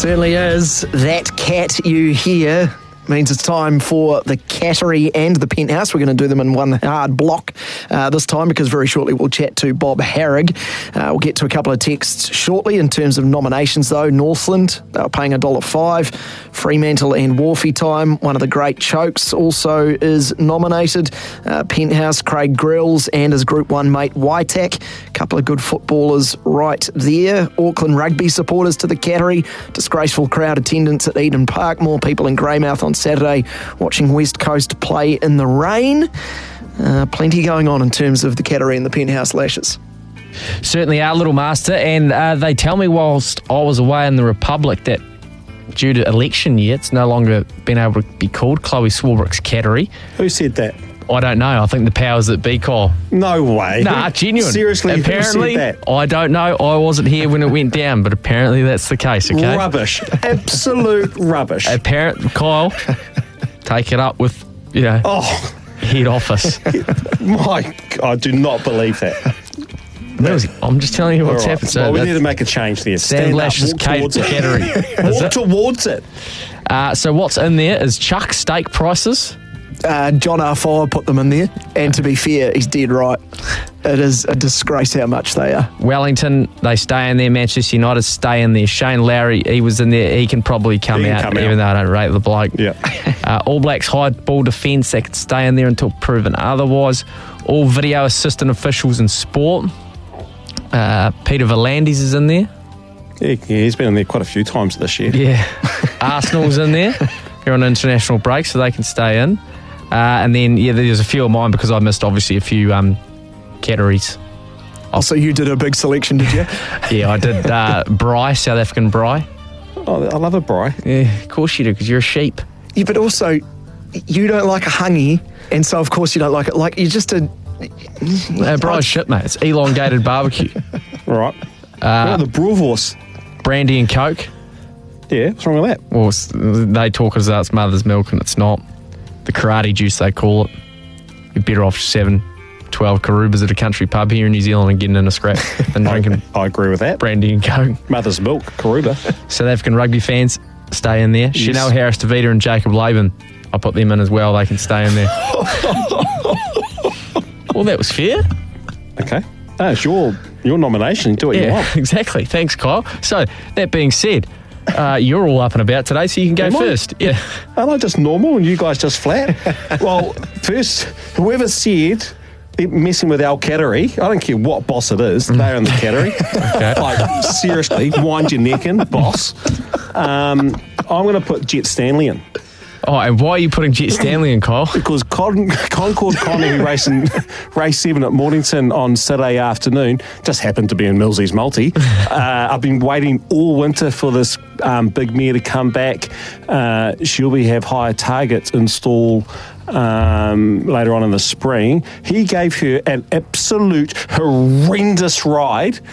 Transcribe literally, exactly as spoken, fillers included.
Certainly is. That cat you hear means it's time for the Cattery and the Penthouse. We're going to do them in one hard block uh, this time, because very shortly we'll chat to Bob Harrig. Uh, we'll get to a couple of texts shortly in terms of nominations, though. Northland, they were paying one dollar five. Fremantle and Wharfie Time, one of the great chokes, also is nominated. Uh, Penthouse, Craig Grills and his Group one mate Waitak. A couple of good footballers right there. Auckland rugby supporters to the Cattery. Disgraceful crowd attendance at Eden Park. More people in Greymouth on Saturday watching West Coast play in the rain. Uh, plenty going on in terms of the Cattery and the Penthouse lashes. Certainly are, Little Master, and uh, they tell me whilst I was away in the Republic that due to election year, it's no longer been able to be called Chloe Swarbrick's Cattery. Who said that? I don't know. I think the powers that be, Kyle. No way. Nah, genuine. Seriously, apparently, who said that? I don't know. I wasn't here when it went down, but apparently that's the case, okay? Rubbish. Absolute rubbish. Apparent, Kyle, take it up with, you know, Oh, head office. my God, I do not believe that. That was, I'm just telling you what's All right. happened. So well, we that's- need to make a change there. Sam Stand up, Lash's walk Kate towards it. Cattery. Is Walk it? towards it. Uh, so what's in there is Chuck steak prices. Uh, John R. Fire put them in there, and to be fair, he's dead right. It is a disgrace how much they are. Wellington, they stay in there. Manchester United stay in there. Shane Lowry, he was in there. He can probably come He can out, come even out. though I don't rate the bloke. Yeah. Uh, All Blacks high ball defence, they can stay in there until proven otherwise. All video assistant officials in sport. Uh, Peter Volandis is in there. Yeah, yeah, he's been in there quite a few times this year. Yeah. Arsenal's in there. They're on international break, so they can stay in. Uh, and then, yeah, there's a few of mine because I missed, obviously, a few um, Catteries. Also, you did a big selection, did you? Yeah, I did uh, Bry, South African Bry. Oh, I love a Bry. Yeah, of course you do, because you're a sheep. Yeah, but also, you don't like a hungy, and so of course you don't like it. Like, you're just a... Uh, Bry's shit, mate. It's elongated barbecue. All right. Uh, oh, the Brewhorse. Brandy and Coke. Yeah, what's wrong with that? Well, s- they talk as though it's mother's milk, and it's not. The karate juice, they call it. You're better off seven, twelve Karubas at a country pub here in New Zealand and getting in a scrap than drinking I agree with that. brandy and Coke. Mother's milk, Karuba. South African rugby fans, stay in there. Yes. Chanel Harris-Tavita and Jacob Laban, I put them in as well. They can stay in there. Well, that was fair. Okay. Oh, it's your, your nomination. Do what you Yeah, want. exactly. Thanks, Kyle. So, that being said, uh, you're all up and about today, so you can go Am I? first. Yeah. Aren't I just normal and you guys just flat? Well, first, whoever said they're messing with our Cattery, I don't care what boss it is, they're in the Cattery. Okay. Like, seriously, wind your neck in, boss. Um, I'm going to put Jet Stanley in. Oh, and why are you putting Jet Stanley in, Kyle? Because Con- Concord Connie racing race seven at Mornington on Saturday afternoon just happened to be in Millsy's Multi. Uh, I've been waiting all winter for this um, big mare to come back. Uh, she'll be have higher targets installed um, later on in the spring. He gave her an absolute horrendous ride.